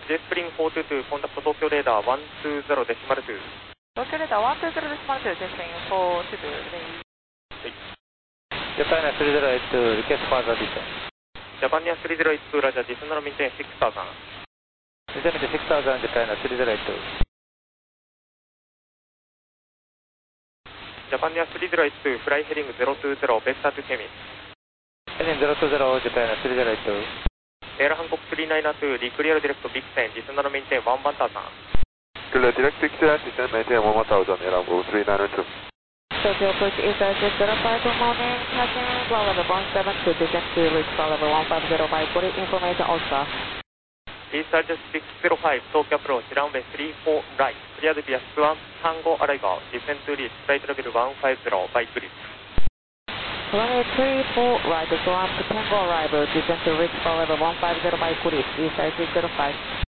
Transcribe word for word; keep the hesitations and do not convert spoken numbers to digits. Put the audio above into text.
J スプリングフォーツーツー、コンタクト東京レーダーワンツーゼロデシマルツー。 東京レーダーワンツーゼロデシマルツー、J スプリングフォーツーツー、 はい。 Japan three zero eight two, request further descent. ジャパニアスリーゼロエイトツー、ラジャー、ディスナロメンテンシックスターザン。 Descend to six thousand, Japan three zero eight two. ジャパニアスリーゼロエイトツー、フライヘリングゼロツーゼロ、ベクタートゥケミス。 Heading zero two zero, Japan three zero eight two. エールハンコックスリーナイナーツー、リクリアルディレクトビクセン、ディスナロメンテンワンワンターザン。 Clear direct to X-ray assistant, maintain one one thousand, Airline three nine two. Tokyo approach is at six zero five, good morning, passing ground level one seven two, descent to reach ground level one five zero by body information Oscar. Eastern six zero five, Tokyo approach, runway three four right, cleared via Swan Tango arrival, descent to reach flight level one five zero by grid. Runway three four right, Swan Tango arrival, descent to reach ground level one five zero by grid, Eastern six zero five.